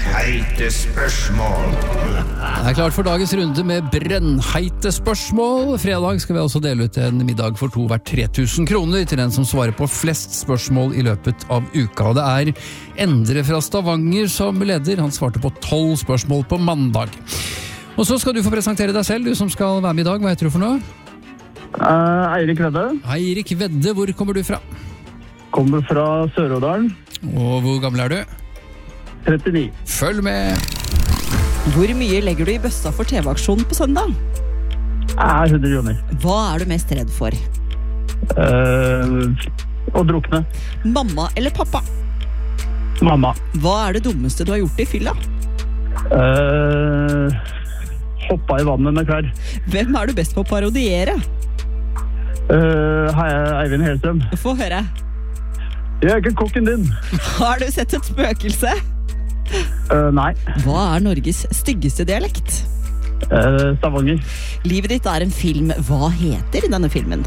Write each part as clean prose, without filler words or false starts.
brennheite spørsmål. Det er klart for dagens runde med brennheite spørsmål. Fredag skal vi også dele ut en middag for 2 verdt 3000 kroner til den som svarer på flest spørsmål i løpet av uka. Det er Endre fra Stavanger som leder. Han svarte på 12 spørsmål på mandag. Og så skal du få presentere deg selv, du som skal være med i dag. Hva heter du for noe? Eirik Vedde. Eirik Vedde, hvor kommer du fra? Kommer fra Sør-Odalen. Og hvor gammel er du? 39. Følg med! Hvor mye legger du i bøssa for TV-aksjonen på søndag? 100 kroner. Hva er du mest redd for? Å drukne. Mamma eller pappa? Mamma. Hva er det dummeste du har gjort i fylla? Hoppa i vannet med klær. Hvem er du best på å parodiere? Hei, Eivind Helstrøm. Få høre. Jeg er ikke kokken din. Har du sett et spøkelse? Nei. Hva er Norges styggeste dialekt? Stavanger. Livet ditt er en film. Hva heter denne filmen?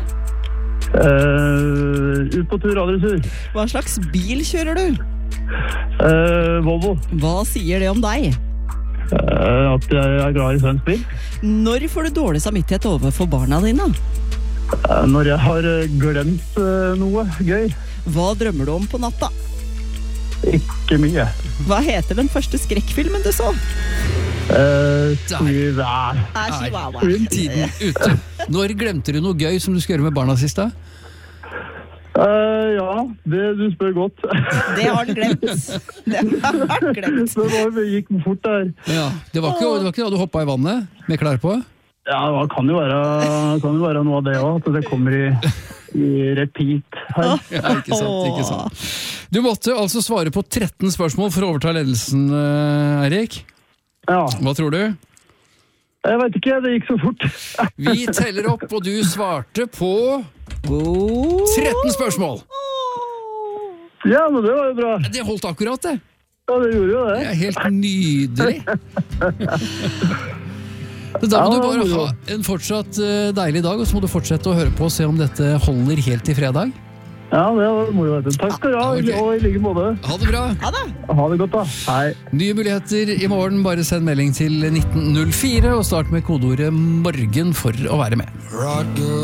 Ut på tur, adressur. Hva slags bil kjører du? Volvo. Hva sier det om deg? At jeg er glad i svensk bil. Når får du dårlig samvittighet overfor barna dine? Når jeg har glemt noe gøy. Hva drømmer du om på natta? Ikke mye. Hva heter den første skrekkfilmen du så? Chihuahua. Tiden ute. Når glemte du noe gøy som du skal gjøre med barna sist da? Ja, det du spør godt. Det har den glemt. Det gikk fort der. Ja, det var ikke da du hoppet i vannet med klær på? Ja, det kan jo være noe av det også, at det kommer i repeat her. Ja, ikke sant. Du måtte altså svare på 13 spørsmål for å overta ledelsen, Eirik. Ja. Hva tror du? Jeg vet ikke, det gikk så fort. Vi teller opp, og du svarte på 13 spørsmål. Ja, men det var jo bra. Det holdt akkurat, det. Ja, det gjorde jo det. Det er helt nydelig. Da må du bare ha en fortsatt deilig dag, og så må du fortsette å høre på og se om dette holder helt til fredag. Ja, det må jo være det. Takk skal du ha, og i like måte. Ha det bra. Ha det godt da. Hei. Nye muligheter i morgen, bare send melding til 1904 og start med kodeordet morgen for å være med.